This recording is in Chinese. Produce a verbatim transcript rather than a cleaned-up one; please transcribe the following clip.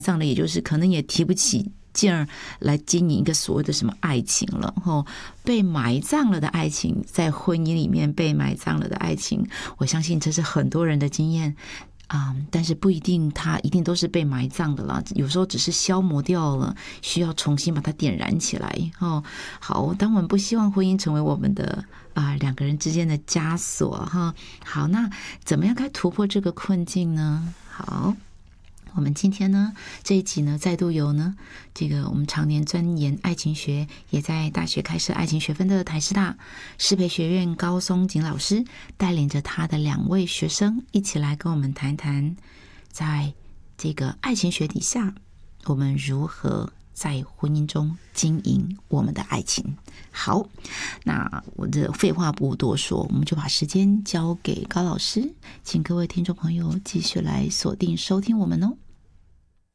葬了，也就是可能也提不起劲儿来经营一个所谓的什么爱情了。哦，被埋葬了的爱情，在婚姻里面被埋葬了的爱情，我相信这是很多人的经验。嗯，但是不一定，它一定都是被埋葬的啦。有时候只是消磨掉了，需要重新把它点燃起来。哦，好，当我们不希望婚姻成为我们的啊、呃、两个人之间的枷锁哈。好，那怎么样该突破这个困境呢？好。我们今天呢这一集呢再度有呢这个我们常年钻研爱情学，也在大学开设爱情学分的台师大师培学院高松景老师带领着他的两位学生一起来跟我们谈谈，在这个爱情学底下我们如何在婚姻中经营我们的爱情。好，那我的废话不多说，我们就把时间交给高老师，请各位听众朋友继续来锁定收听我们哦。